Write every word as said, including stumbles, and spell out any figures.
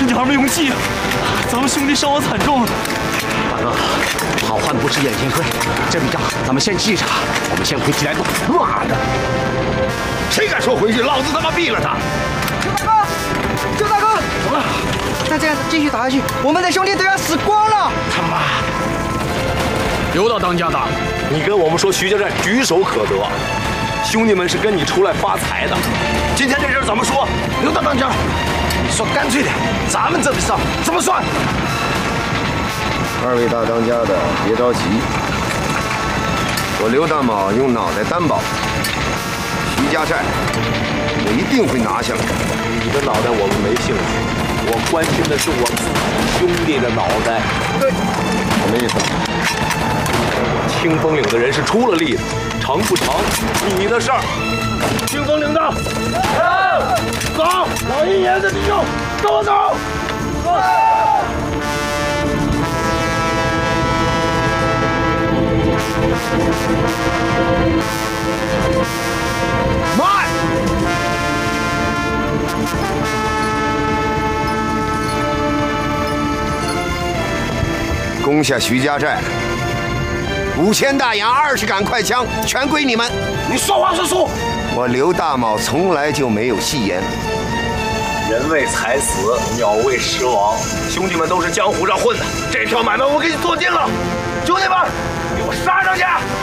女孩们勇气，咱们兄弟伤亡惨重。 大哥，好汉不吃眼前亏，这笔账咱们先记着，我们先回济南路。妈的，谁敢说回去，老子他妈毙了他！ 周大哥，周大哥，怎么了？那这样继续打下去，我们的兄弟都要死光了！ 他妈！ 刘大当家的， 你跟我们说徐家寨举手可得，兄弟们是跟你出来发财的。今天这事怎么说？刘大当家，你说干脆点，咱们这笔账怎么算？ 二位大当家的别着急，我刘大卯用脑袋担保，徐家寨我一定会拿下来。 你的脑袋我们没兴趣，我关心的是我自己兄弟的脑袋。 对，什么意思？ 清风岭的人是出了力的，成不成你的事儿。清风岭的，走，老一爷的弟兄，跟我走。慢！ 攻下徐家寨，五千大洋，二十杆快枪，全归你们。 你说话算数！ 我刘大卯从来就没有戏言。 人为财死，鸟为食亡。兄弟们都是江湖上混的，这条买卖我给你做尽了。兄弟们，给我杀上去！